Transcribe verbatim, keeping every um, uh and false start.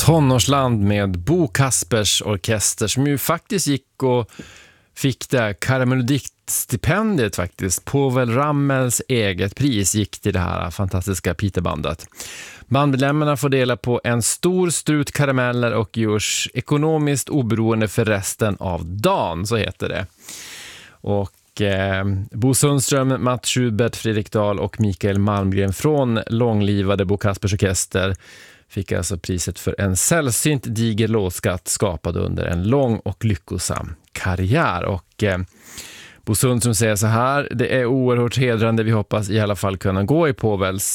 Tonårsland med Bo Kaspers orkester som ju faktiskt gick och fick det Karamelodikt-stipendiet faktiskt. Povel Ramels eget pris gick till det här fantastiska Peterbandet. Bandmedlemmarna får dela på en stor strut karameller och görs ekonomiskt oberoende för resten av dagen, så heter det. Och eh, Bo Sundström, Mats Schubert, Fredrik Dahl och Mikael Malmgren från långlivade Bo Kaspers orkester fick alltså priset för en sällsynt diger låtskatt skapad under en lång och lyckosam karriär. Och eh, Bo Sundström säger så här: det är oerhört hedrande, vi hoppas i alla fall kunna gå i Povels